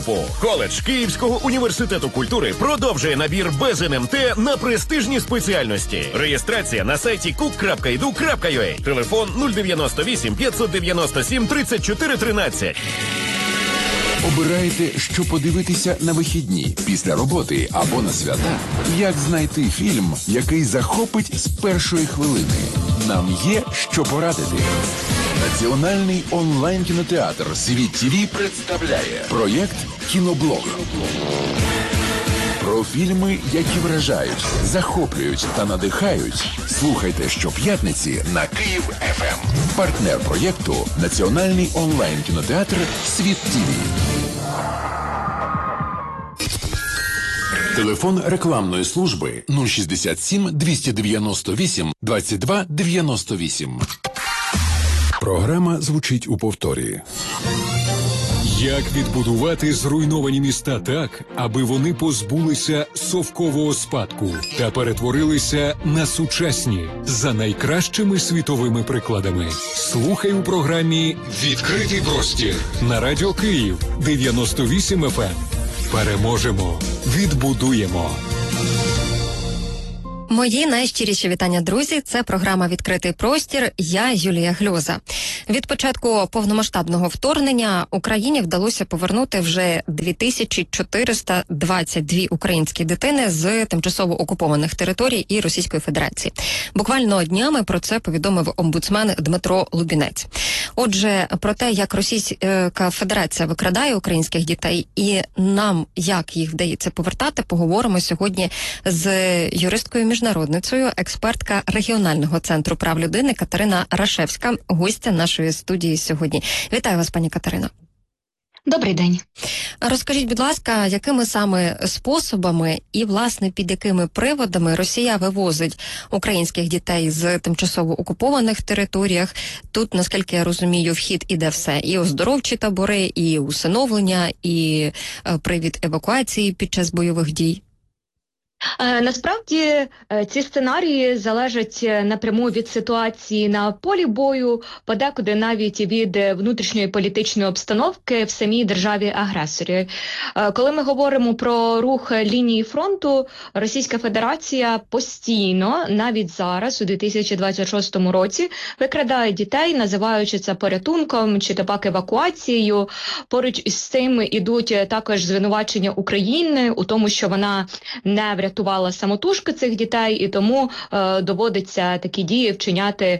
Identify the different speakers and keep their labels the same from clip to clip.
Speaker 1: Коледж Київського університету культури продовжує набір без НМТ на престижні спеціальності. Реєстрація на сайті cook.edu.ua. Телефон 098 597 34 13.
Speaker 2: Обираєте, що подивитися на вихідні, після роботи або на свята? Як знайти фільм, який захопить з першої хвилини? Нам є що порадити. Національний онлайн-кінотеатр «Світ ТВ» представляє проєкт «Кіноблог». Про фільми, які вражають, захоплюють та надихають. Слухайте щоп'ятниці на Київ ФМ. Партнер проєкту – Національний онлайн-кінотеатр «Світ ТВ». Телефон рекламної служби 067 298 22 98. Програма звучить у повторі.
Speaker 3: Як відбудувати зруйновані міста так, аби вони позбулися совкового спадку та перетворилися на сучасні за найкращими світовими прикладами? Слухай у програмі «Відкритий простір» на Радіо Київ 98 FM. Переможемо, відбудуємо.
Speaker 4: Мої найщиріші вітання, друзі. Це програма «Відкритий простір». Я Юлія Гльоза. Від початку повномасштабного вторгнення Україні вдалося повернути вже 2422 українські дитини з тимчасово окупованих територій і Російської Федерації. Буквально днями про це повідомив омбудсмен Дмитро Лубінець. Отже, про те, як Російська Федерація викрадає українських дітей і нам, як їх вдається повертати, поговоримо сьогодні з юристкою міжнародницею, експертка регіонального центру прав людини Катерина Рашевська, гостя нашої студії сьогодні. Вітаю вас, пані Катерино.
Speaker 5: Добрий день.
Speaker 4: Розкажіть, будь ласка, якими саме способами і, власне, під якими приводами Росія вивозить українських дітей з тимчасово окупованих територіях? Тут, наскільки я розумію, вхід іде все. І оздоровчі табори, і усиновлення, і привід евакуації під час бойових дій.
Speaker 5: Насправді ці сценарії залежать напряму від ситуації на полі бою, подекуди навіть від внутрішньої політичної обстановки в самій державі-агресорі. Коли ми говоримо про рух лінії фронту, Російська Федерація постійно, навіть зараз, у 2026 році, викрадає дітей, називаючи це порятунком чи пак евакуацією. Поруч із цим ідуть також звинувачення України у тому, що вона не врятувала самотужки цих дітей, і тому доводиться такі дії вчиняти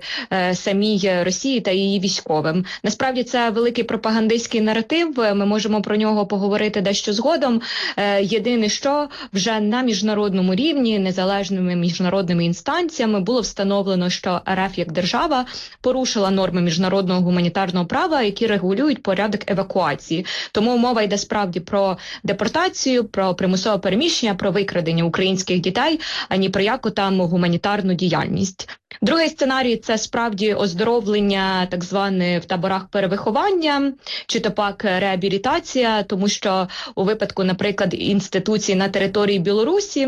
Speaker 5: самій Росії та її військовим. Насправді це великий пропагандистський наратив, ми можемо про нього поговорити дещо згодом. Єдине, що вже на міжнародному рівні, незалежними міжнародними інстанціями було встановлено, що РФ як держава порушила норми міжнародного гуманітарного права, які регулюють порядок евакуації. Тому мова йде справді про депортацію, про примусове переміщення, про викрадення українських дітей, а ні про яку там гуманітарну діяльність. Другий сценарій – це справді оздоровлення, так зване в таборах перевиховання, чи то пак реабілітація, тому що у випадку, наприклад, інституцій на території Білорусі,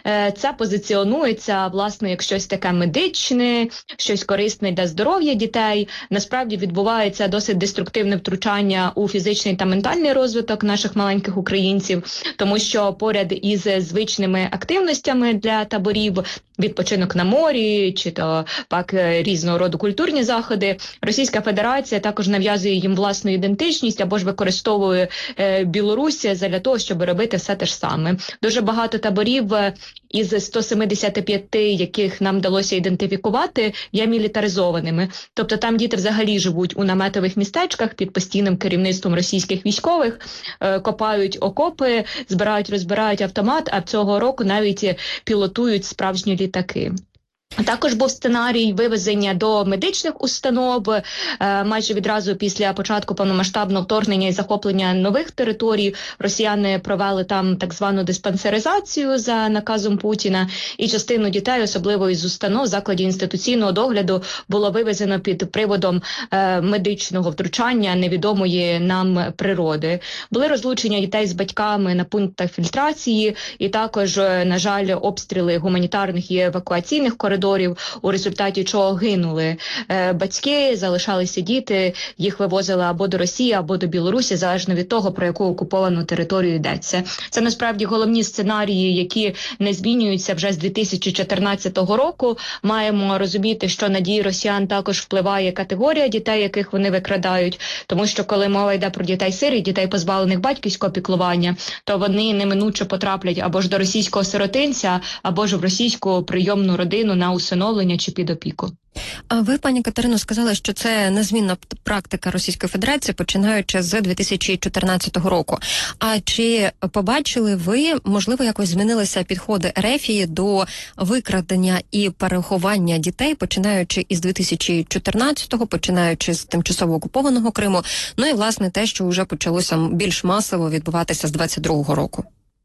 Speaker 5: це позиціонується, власне, як щось таке медичне, щось корисне для здоров'я дітей. Насправді відбувається досить деструктивне втручання у фізичний та ментальний розвиток наших маленьких українців, тому що поряд із звичними активностями для таборів, відпочинок на морі, чи то пак різного роду культурні заходи, Російська Федерація також нав'язує їм власну ідентичність або ж використовує Білорусь для того, щоб робити все те ж саме. Дуже багато таборів із 175, яких нам вдалося ідентифікувати, є мілітаризованими. Тобто там діти взагалі живуть у наметових містечках під постійним керівництвом російських військових, копають окопи, збирають, розбирають автомат, а цього року навіть пілотують справжні літаки. Також був сценарій вивезення до медичних установ. Майже відразу після початку повномасштабного вторгнення і захоплення нових територій росіяни провели там так звану диспансеризацію за наказом Путіна. І частину дітей, особливо із установ, закладів інституційного догляду, було вивезено під приводом медичного втручання невідомої нам природи. Були розлучення дітей з батьками на пунктах фільтрації і також, на жаль, обстріли гуманітарних і евакуаційних коридорів коридорів, у результаті чого гинули батьки, залишалися діти, їх вивозили або до Росії, або до Білорусі, залежно від того, про яку окуповану територію йдеться. Це насправді головні сценарії, які не змінюються вже з 2014 року. Маємо розуміти, що на дії росіян також впливає категорія дітей, яких вони викрадають, тому що коли мова йде про дітей-сиріт, дітей, позбавлених батьківського піклування, то вони неминуче потраплять або ж до російського сиротинця, або ж в російську прийомну родину на усиновлення чи під опіку.
Speaker 4: А ви, пані Катерино, сказали, що це незмінна практика Російської Федерації, починаючи з 2014 року. А чи побачили ви, можливо, якось змінилися підходи Ерефії до викрадення і переховання дітей, починаючи із 2014-го, починаючи з тимчасово окупованого Криму, ну і, власне, те, що вже почалося більш масово відбуватися з 22-го року?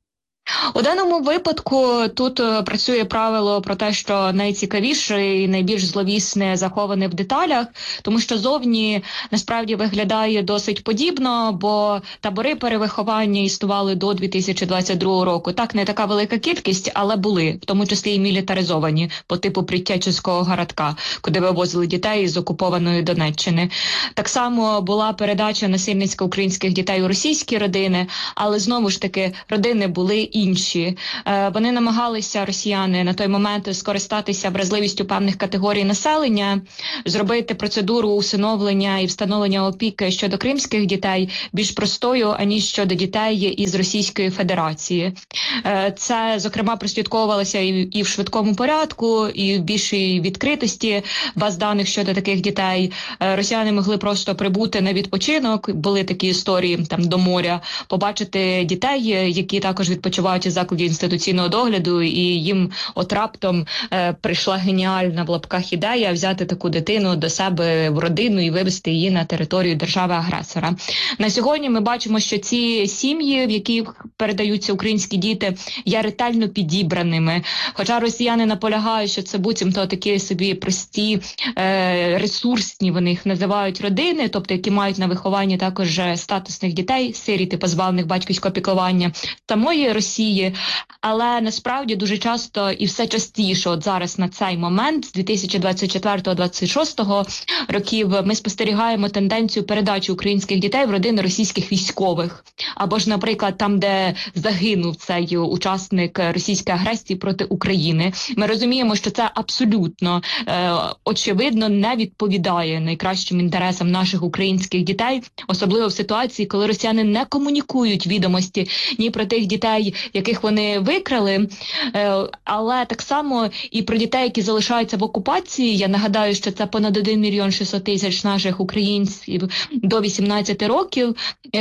Speaker 5: У даному випадку тут працює правило про те, що найцікавіше і найбільш зловісне заховане в деталях, тому що зовні насправді виглядає досить подібно, бо табори перевиховання існували до 2022 року. Так, не така велика кількість, але були, в тому числі і мілітаризовані, по типу Притячівського городка, куди вивозили дітей з окупованої Донеччини. Так само була передача насильницько-українських дітей у російські родини, але знову ж таки родини були інші. Вони намагалися, росіяни, на той момент скористатися вразливістю певних категорій населення, зробити процедуру усиновлення і встановлення опіки щодо кримських дітей більш простою, аніж щодо дітей із Російської Федерації. Це, зокрема, прослідковувалося і в швидкому порядку, і в більшій відкритості баз даних щодо таких дітей. Росіяни могли просто прибути на відпочинок, були такі історії там до моря, побачити дітей, які також відпочивають із закладів інституційного догляду, і їм от раптом прийшла геніальна в лапках ідея взяти таку дитину до себе в родину і вивезти її на територію держави-агресора. На сьогодні ми бачимо, що ці сім'ї, в яких передаються українські діти, є ретельно підібраними. Хоча росіяни наполягають, що це буцімто такі собі прості, ресурсні, вони їх називають родини, тобто які мають на вихованні також статусних дітей, сиріти, позбавлених батьківського піклування, самої Росії, але насправді дуже часто і все частіше, от зараз на цей момент, з 2024-2026 років, ми спостерігаємо тенденцію передачі українських дітей в родини російських військових. Або ж, наприклад, там, де загинув цей учасник російської агресії проти України. Ми розуміємо, що це абсолютно, очевидно, не відповідає найкращим інтересам наших українських дітей, особливо в ситуації, коли росіяни не комунікують відомості ні про тих дітей, яких вони викрали, але так само і про дітей, які залишаються в окупації. Я нагадаю, що це понад 1 мільйон 600 тисяч наших українців до 18 років,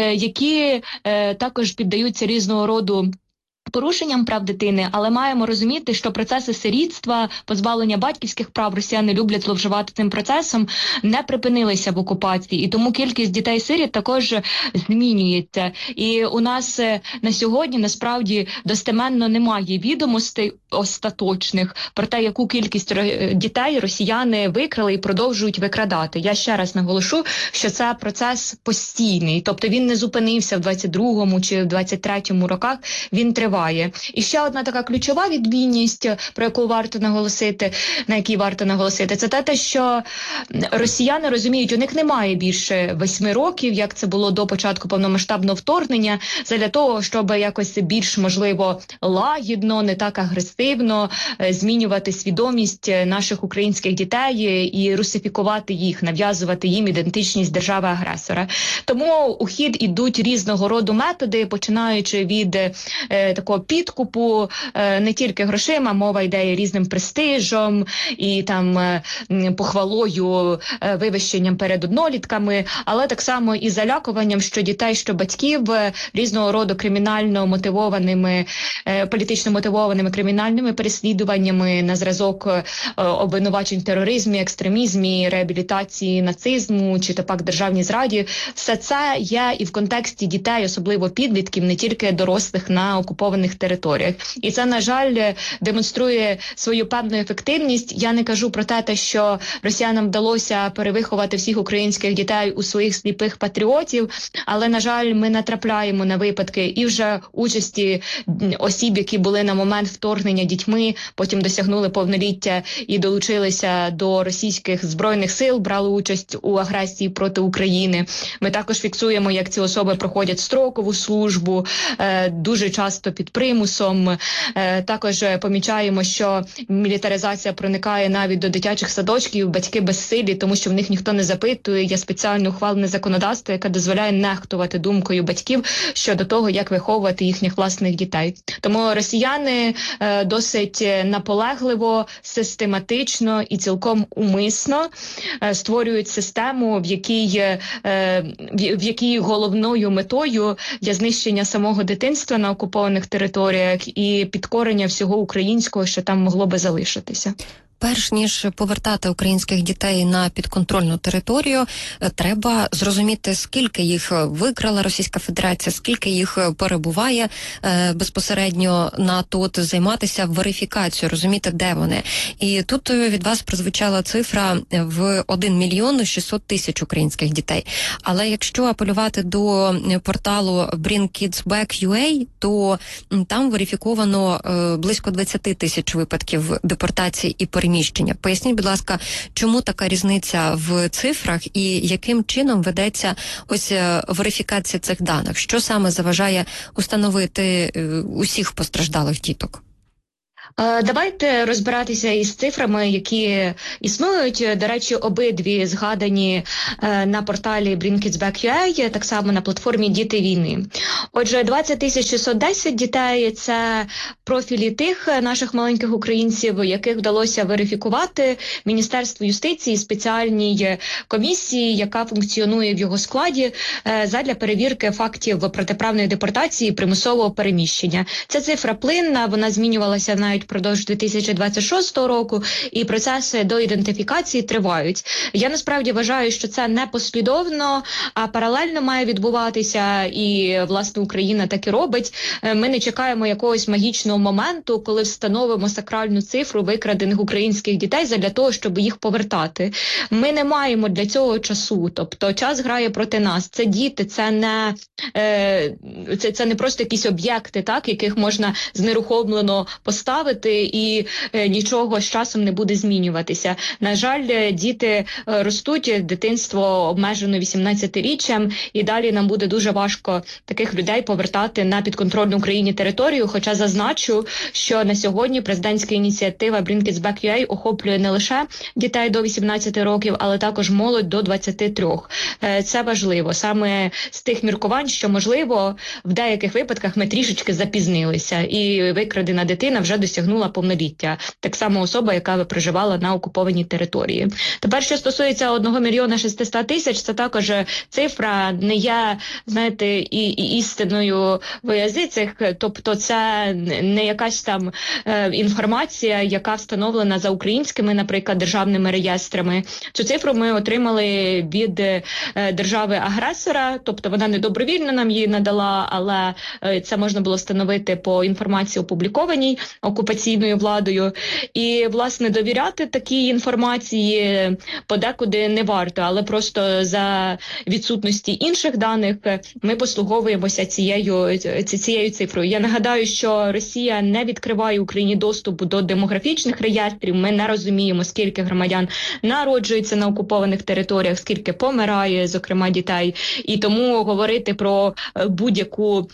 Speaker 5: які також піддаються різного роду порушенням прав дитини, але маємо розуміти, що процеси сирітства, позбавлення батьківських прав, росіяни люблять зловживати цим процесом, не припинилися в окупації. І тому кількість дітей-сиріт також змінюється. І у нас на сьогодні, насправді, достеменно немає відомостей остаточних про те, яку кількість дітей росіяни викрали і продовжують викрадати. Я ще раз наголошу, що це процес постійний, тобто він не зупинився в 22-му чи в 23-му роках, він триває. І ще одна така ключова відмінність, про яку варто наголосити, на якій варто наголосити, це те, що росіяни розуміють, у них немає більше 8 років, як це було до початку повномасштабного вторгнення, задля того, щоб якось більш, можливо, лагідно, не так агресивно змінювати свідомість наших українських дітей і русифікувати їх, нав'язувати їм ідентичність держави-агресора. Тому у хід ідуть різного роду методи, починаючи від такого підкупу, не тільки грошима, мова йде і різним престижем, і там похвалою, вивищенням перед однолітками, але так само і залякуванням, що дітей, що батьків різного роду кримінально мотивованими, політично мотивованими кримінальними переслідуваннями на зразок обвинувачень в тероризмі, екстремізмі, реабілітації нацизму чи то пак державній зраді. Все це є і в контексті дітей, особливо підлітків, не тільки дорослих на окупованих територіях. І це, на жаль, демонструє свою певну ефективність. Я не кажу про те, що росіянам вдалося перевиховати всіх українських дітей у своїх сліпих патріотів, але, на жаль, ми натрапляємо на випадки і вже участі осіб, які були на момент вторгнення усиновлення дітьми, потім досягнули повноліття і долучилися до російських збройних сил, брали участь у агресії проти України. Ми також фіксуємо, як ці особи проходять строкову службу, дуже часто під примусом. Також помічаємо, що мілітаризація проникає навіть до дитячих садочків, батьки безсилі, тому що в них ніхто не запитує. Є спеціально ухвалене законодавство, яке дозволяє нехтувати думкою батьків щодо того, як виховувати їхніх власних дітей. Тому росіяни досить наполегливо, систематично і цілком умисно створюють систему, в якій головною метою є знищення самого дитинства на окупованих територіях і підкорення всього українського, що там могло би залишитися.
Speaker 4: Перш ніж повертати українських дітей на підконтрольну територію, треба зрозуміти, скільки їх викрала Російська Федерація, скільки їх перебуває безпосередньо на тут, займатися верифікацією, розуміти, де вони. І тут від вас прозвучала цифра в 1 мільйон 600 тисяч українських дітей. Але якщо апелювати до порталу BringKidsBack.ua, то там верифіковано близько 20 тисяч випадків депортації і переміщення. Поясніть, будь ласка, чому така різниця в цифрах і яким чином ведеться ось верифікація цих даних? Що саме заважає установити усіх постраждалих діток?
Speaker 5: Давайте розбиратися із цифрами, які існують. До речі, обидві згадані на порталі BringKidsBack.ua, так само на платформі «Діти війни». Отже, 20 610 дітей – це профілі тих наших маленьких українців, яких вдалося верифікувати Міністерство юстиції, спеціальній комісії, яка функціонує в його складі задля перевірки фактів протиправної депортації і примусового переміщення. Ця цифра плинна, вона змінювалася навіть впродовж 2026 року, і процеси до ідентифікації тривають. Я насправді вважаю, що це не послідовно, а паралельно має відбуватися, і, власне, Україна так і робить. Ми не чекаємо якогось магічного моменту, коли встановимо сакральну цифру викрадених українських дітей задля того, щоб їх повертати. Ми не маємо для цього часу, тобто час грає проти нас. Це діти, це не просто якісь об'єкти, так, яких можна знерухомлено поставити, і нічого з часом не буде змінюватися. На жаль, діти ростуть, дитинство обмежено 18-річчям, і далі нам буде дуже важко таких людей повертати на підконтрольну Україні територію, хоча зазначу, що на сьогодні президентська ініціатива BringKidsBack.ua охоплює не лише дітей до 18 років, але також молодь до 23. Це важливо, саме з тих міркувань, що, можливо, в деяких випадках ми трішечки запізнилися, і викрадена дитина вже досягнула повноліття. Так само особа, яка проживала на окупованій території. Тепер, що стосується 1 мільйона 600 тисяч, це також цифра не є, знаєте, і істиною в язицях, тобто це не якась там інформація, яка встановлена за українськими, наприклад, державними реєстрами. Цю цифру ми отримали від держави-агресора, тобто вона не добровільно нам її надала, але це можна було встановити по інформації, опублікованій окупаційною владою. І, власне, довіряти такій інформації подекуди не варто, але просто за відсутності інших даних ми послуговуємося цією цифрою. Я нагадаю, що Росія не відкриває Україні доступу до демографічних реєстрів. Ми не розуміємо, скільки громадян народжується на окупованих територіях, скільки помирає, зокрема, дітей. І тому говорити про будь-яку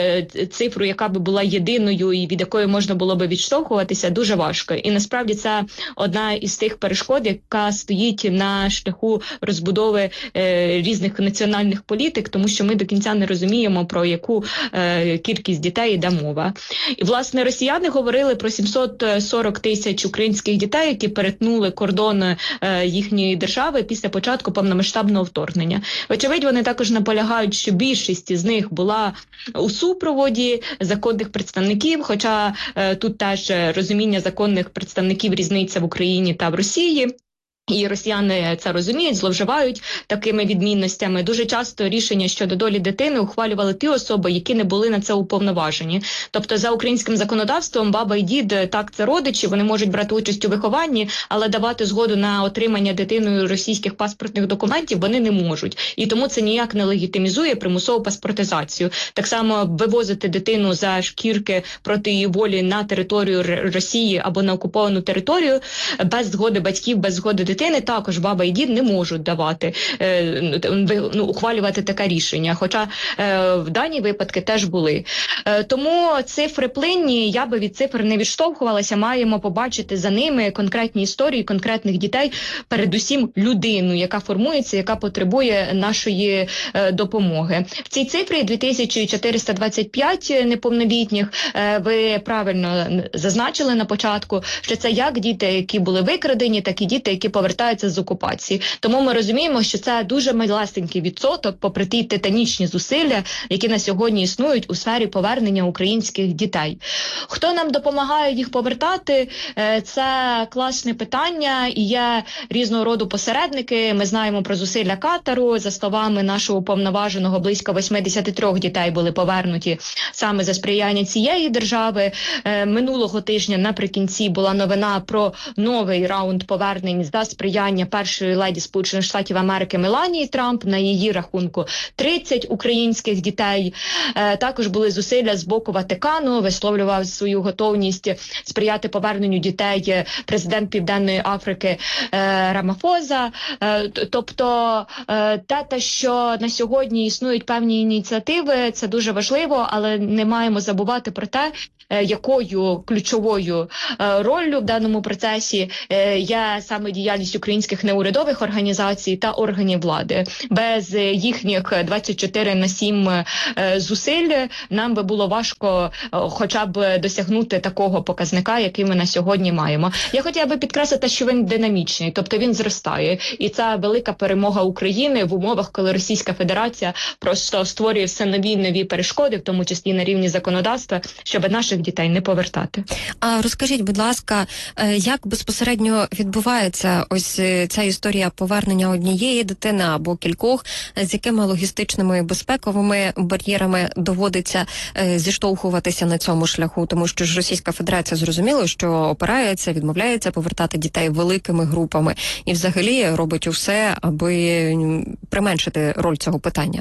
Speaker 5: цифру, яка би була єдиною і від якої можна було би відштовхуватися, дуже важко. І насправді це одна із тих перешкод, яка стоїть на шляху розбудови різних національних політик, тому що ми до кінця не розуміємо, про яку кількість дітей йде мова. І, власне, росіяни говорили про 740 тисяч українських дітей, які перетнули кордон їхньої держави після початку повномасштабного вторгнення. Вочевидь, вони також наполягають, що більшість з них була у супроводі законних представників, хоча тут теж розуміння законних представників різниця в Україні та в Росії. І росіяни це розуміють, зловживають такими відмінностями. Дуже часто рішення щодо долі дитини ухвалювали ті особи, які не були на це уповноважені. Тобто за українським законодавством баба і дід, так, це родичі, вони можуть брати участь у вихованні, але давати згоду на отримання дитиною російських паспортних документів вони не можуть. І тому це ніяк не легітимізує примусову паспортизацію. Так само вивозити дитину за шкірки проти її волі на територію Росії або на окуповану територію без згоди батьків, без згоди дитини також баба і дід не можуть давати, ухвалювати таке рішення, хоча в дані випадки теж були. Тому цифри плинні, я би від цифр не відштовхувалася, маємо побачити за ними конкретні історії, конкретних дітей, передусім людину, яка формується, яка потребує нашої допомоги. В цій цифрі 2425 неповнолітніх, ви правильно зазначили на початку, що це як діти, які були викрадені, так і діти, які повертаються з окупації. Тому ми розуміємо, що це дуже малесенький відсоток, попри ті титанічні зусилля, які на сьогодні існують у сфері повернення українських дітей. Хто нам допомагає їх повертати? Це класне питання, і є різного роду посередники. Ми знаємо про зусилля Катару. За словами нашого уповноваженого, близько 83 дітей були повернуті саме за сприяння цієї держави. Минулого тижня наприкінці була новина про новий раунд повернень за сприяння першої леді Сполучених Штатів Америки Меланії Трамп. На її рахунку 30 українських дітей. Також були зусилля з боку Ватикану, висловлював свою готовність сприяти поверненню дітей президент Південної Африки Рамафоза. Тобто те, що на сьогодні існують певні ініціативи, це дуже важливо, але не маємо забувати про те, якою ключовою роллю в даному процесі є саме діяльність українських неурядових організацій та органів влади. Без їхніх 24/7 зусиль нам би було важко хоча б досягнути такого показника, який ми на сьогодні маємо. Я хотіла би підкреслити, що він динамічний, тобто він зростає. І це велика перемога України в умовах, коли Російська Федерація просто створює все нові і нові перешкоди, в тому числі на рівні законодавства, щоб наших дітей не повертати.
Speaker 4: А розкажіть, будь ласка, як безпосередньо відбувається ось ця історія повернення однієї дитини або кількох, з якими логістичними і безпековими бар'єрами доводиться зіштовхуватися на цьому шляху? Тому що ж Російська Федерація зрозуміло, що опирається, відмовляється повертати дітей великими групами і взагалі робить усе, аби применшити роль цього питання.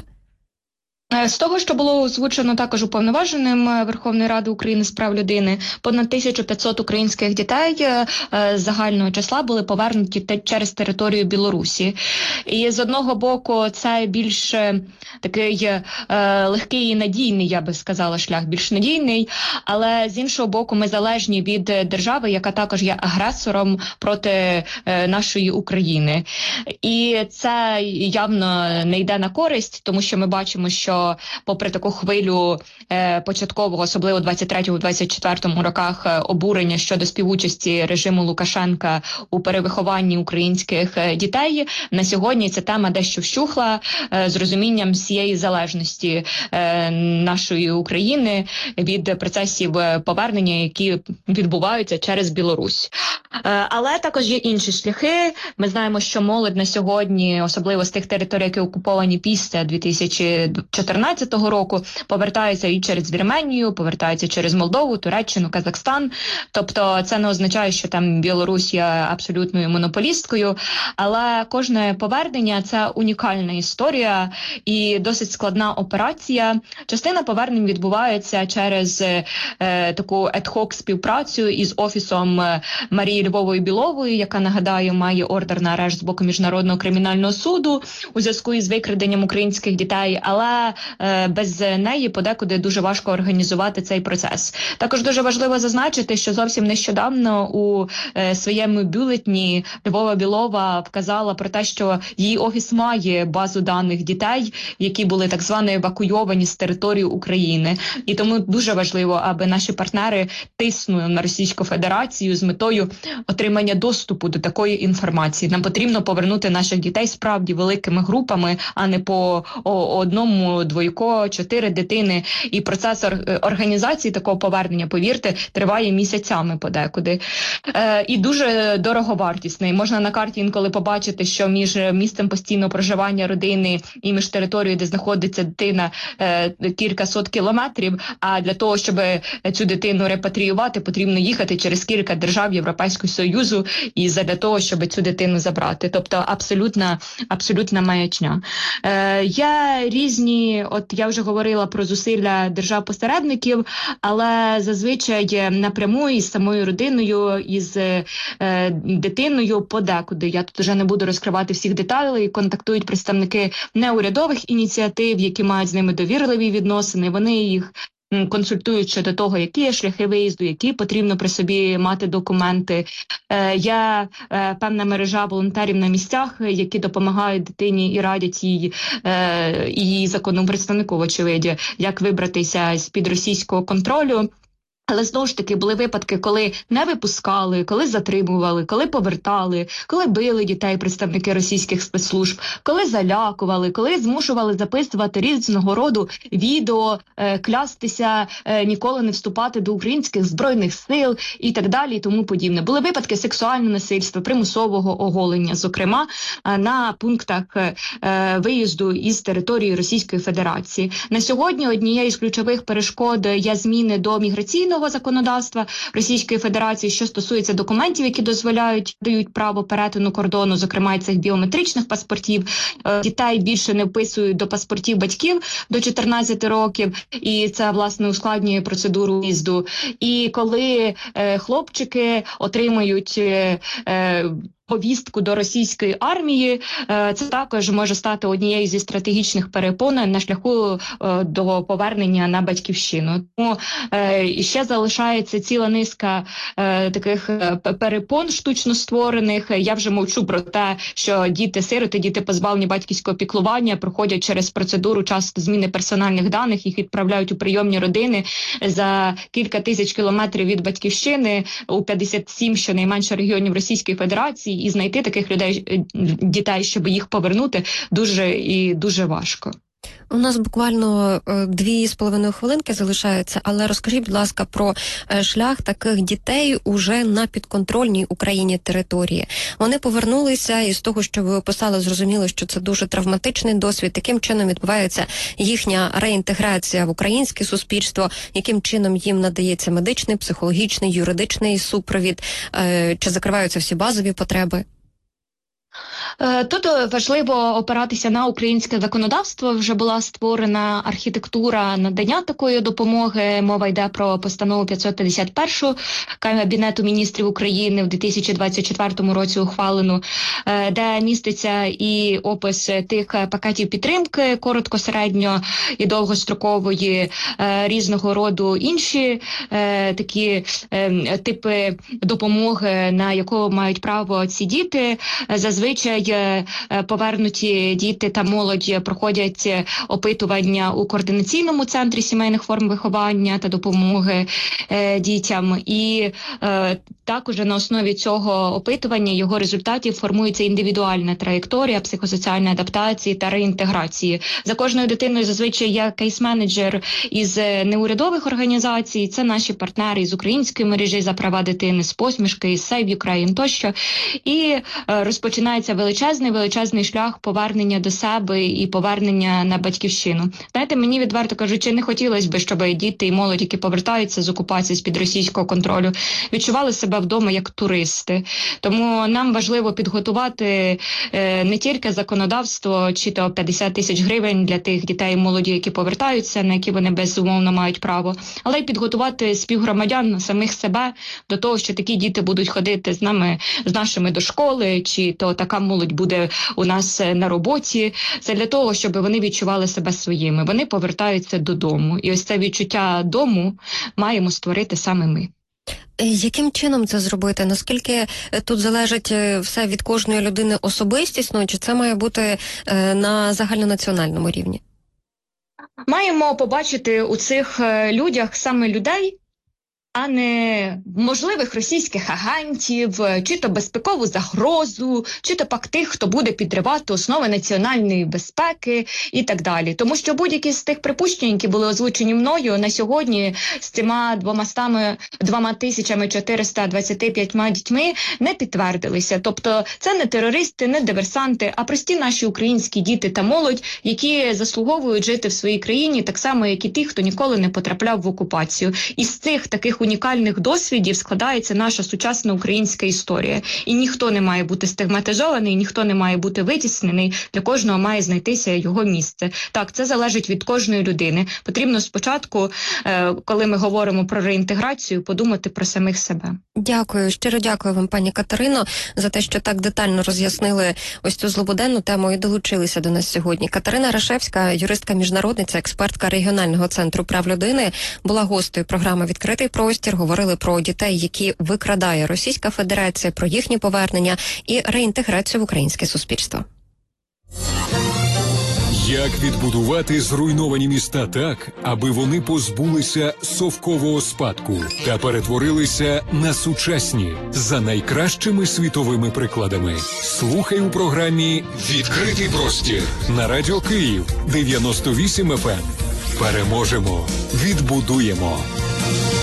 Speaker 5: З того, що було озвучено також уповноваженим Верховної Ради України з прав людини, понад 1500 українських дітей загального числа були повернуті через територію Білорусі. І з одного боку це більш такий легкий і надійний, я би сказала, шлях, більш надійний, але з іншого боку ми залежні від держави, яка також є агресором проти нашої України. І це явно не йде на користь, тому що ми бачимо, що попри таку хвилю початкового, особливо 23-24 роках, обурення щодо співучасті режиму Лукашенка у перевихованні українських дітей, на сьогодні ця тема дещо вщухла з розумінням всієї залежності нашої України від процесів повернення, які відбуваються через Білорусь. Але також є інші шляхи. Ми знаємо, що молодь на сьогодні, особливо з тих територій, які окуповані після 2014 року, повертаються і через Вірменію, повертаються через Молдову, Туреччину, Казахстан. Тобто це не означає, що там Білорусь є абсолютною монополісткою, але кожне повернення – це унікальна історія і досить складна операція. Частина повернень відбувається через таку ad-hoc співпрацю із Офісом Марії Львової-Білової, яка, нагадаю, має ордер на арешт з боку Міжнародного кримінального суду у зв'язку із викраденням українських дітей, але без неї подекуди дуже важко організувати цей процес. Також дуже важливо зазначити, що зовсім нещодавно у своєму бюлетні Львова-Білова вказала про те, що її офіс має базу даних дітей, які були так звано евакуйовані з території України. І тому дуже важливо, аби наші партнери тиснули на Російську Федерацію з метою отримання доступу до такої інформації. Нам потрібно повернути наших дітей справді великими групами, а не по одному, двойко, 4 дитини. І процес організації такого повернення, повірте, триває місяцями подекуди. І дуже дороговартісний. Можна на карті інколи побачити, що між місцем постійного проживання родини і між територією, де знаходиться дитина, кілька сот кілометрів, а для того, щоб цю дитину репатріювати, потрібно їхати через кілька держав Європейського Союзу і для того, щоб цю дитину забрати. Тобто абсолютна маячня. Є різні, от я вже говорила про зусилля держав-посередників, але зазвичай напряму із самою родиною, із дитиною подекуди. Я тут вже не буду розкривати всіх деталей. Контактують представники неурядових ініціатив, які мають з ними довірливі відносини. Вони їх консультують щодо того, які є шляхи виїзду, які потрібно при собі мати документи. Є певна мережа волонтерів на місцях, які допомагають дитині і радять її законному представнику, очевидно, як вибратися з-під російського контролю. Але, знову ж таки, були випадки, коли не випускали, коли затримували, коли повертали, коли били дітей представники російських спецслужб, коли залякували, коли змушували записувати різного роду відео, клястися, ніколи не вступати до українських збройних сил і так далі, і тому подібне. Були випадки сексуального насильства, примусового оголення, зокрема, на пунктах виїзду із території Російської Федерації. На сьогодні однією з ключових перешкод є зміни до міграційного законодавства Російської Федерації, що стосується документів, які дають право перетину кордону, зокрема і цих біометричних паспортів. Дітей більше не вписують до паспортів батьків до 14 років, і це, власне, ускладнює процедуру в'їзду. І коли хлопчики отримають повістку до російської армії, це також може стати однією зі стратегічних перепон на шляху до повернення на батьківщину. Тому ще залишається ціла низка таких перепон штучно створених. Я вже мовчу про те, що діти-сироти, діти позбавлені батьківського піклування, проходять через процедуру часто зміни персональних даних, їх відправляють у прийомні родини за кілька тисяч кілометрів від батьківщини у 57 щонайменше регіонів Російської Федерації, і знайти таких дітей, щоб їх повернути, дуже важко.
Speaker 4: У нас буквально 2,5 хвилинки залишаються, але розкажіть, будь ласка, про шлях таких дітей уже на підконтрольній Україні території. Вони повернулися, і з того, що ви описали, зрозуміло, що це дуже травматичний досвід. Яким чином відбувається їхня реінтеграція в українське суспільство, яким чином їм надається медичний, психологічний, юридичний супровід, чи закриваються всі базові потреби?
Speaker 5: Тут важливо опиратися на українське законодавство. Вже була створена архітектура надання такої допомоги. Мова йде про постанову 551 Кабінету міністрів України в 2024 році ухвалену, де міститься і опис тих пакетів підтримки коротко, середньо і довгострокової, різного роду інші такі типи допомоги, на яку мають право ці діти. Зазвичай повернуті діти та молодь проходять опитування у координаційному центрі сімейних форм виховання та допомоги дітям. І також на основі цього опитування, його результатів, формується індивідуальна траєкторія психосоціальної адаптації та реінтеграції. За кожною дитиною зазвичай є кейс-менеджер із неурядових організацій, це наші партнери із української мережі за права дитини, з посмішки, із Save Ukraine тощо. І розпочинається величезний шлях повернення до себе і повернення на батьківщину. Знаєте, мені, відверто кажучи, не хотілося б, щоб діти і молодь, які повертаються з окупації, з-під російського контролю, відчували себе вдома як туристи. Тому нам важливо підготувати не тільки законодавство, чи то 50 тисяч гривень для тих дітей і молоді, які повертаються, на які вони безумовно мають право, але й підготувати співгромадян, самих себе, до того, що такі діти будуть ходити з нашими до школи, чи то така молодь буде у нас на роботі. Це для того, щоб вони відчували себе своїми. Вони повертаються додому. І ось це відчуття дому маємо створити саме ми.
Speaker 4: Яким чином це зробити? Наскільки тут залежить все від кожної людини особистісно, чи це має бути на загальнонаціональному рівні?
Speaker 5: Маємо побачити у цих людях саме людей, а не можливих російських агентів, чи то безпекову загрозу, чи то пак тих, хто буде підривати основи національної безпеки і так далі. Тому що будь-які з тих припущень, які були озвучені мною на сьогодні з цими 2425 дітьми, не підтвердилися. Тобто це не терористи, не диверсанти, а прості наші українські діти та молодь, які заслуговують жити в своїй країні, так само, як і ті, хто ніколи не потрапляв в окупацію. Із цих таких унікальних досвідів складається наша сучасна українська історія. І ніхто не має бути стигматизований, ніхто не має бути витіснений, для кожного має знайтися його місце. Так, це залежить від кожної людини. Потрібно спочатку, коли ми говоримо про реінтеграцію, подумати про самих себе.
Speaker 4: Дякую, щиро дякую вам, пані Катерино, за те, що так детально роз'яснили ось цю злободенну тему і долучилися до нас сьогодні. Катерина Рашевська, юристка-міжнародниця, експертка регіонального центру прав людини, була гостею програми «Відкритий простір». Говорили про дітей, які викрадає Російська Федерація, про їхнє повернення і реінтеграцію в українське суспільство.
Speaker 3: Як відбудувати зруйновані міста так, аби вони позбулися совкового спадку та перетворилися на сучасні за найкращими світовими прикладами? Слухай у програмі «Відкритий простір» на Радіо Київ 98 FM. Переможемо, відбудуємо.